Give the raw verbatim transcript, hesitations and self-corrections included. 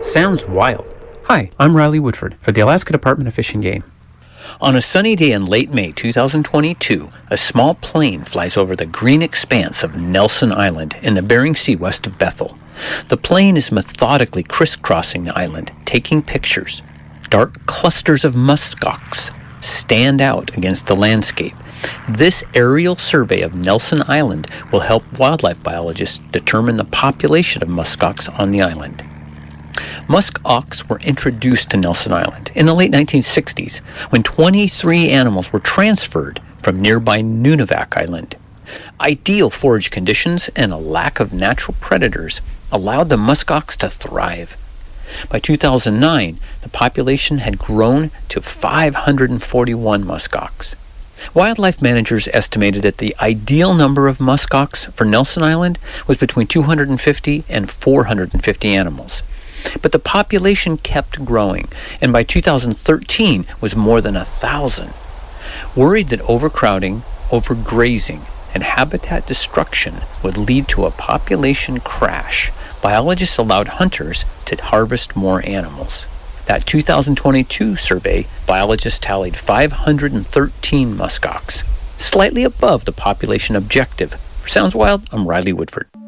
Sounds wild. Hi, I'm Riley Woodford for the Alaska Department of Fish and Game. On a sunny day in late May two thousand twenty-two, a small plane flies over the green expanse of Nelson Island in the Bering Sea west of Bethel. The plane is methodically crisscrossing the island, taking pictures. Dark clusters of muskox stand out against the landscape. This aerial survey of Nelson Island will help wildlife biologists determine the population of muskox on the island. Musk ox were introduced to Nelson Island in the late nineteen sixties when twenty-three animals were transferred from nearby Nunivak Island. Ideal forage conditions and a lack of natural predators allowed the musk ox to thrive. By two thousand nine, the population had grown to five hundred forty-one musk ox. Wildlife managers estimated that the ideal number of musk ox for Nelson Island was between two hundred fifty and four hundred fifty animals. But the population kept growing, and by two thousand thirteen was more than a thousand. Worried that overcrowding, overgrazing, and habitat destruction would lead to a population crash, biologists allowed hunters to harvest more animals. That two thousand twenty-two survey, biologists tallied five hundred thirteen muskox, slightly above the population objective. For Sounds Wild, I'm Riley Woodford.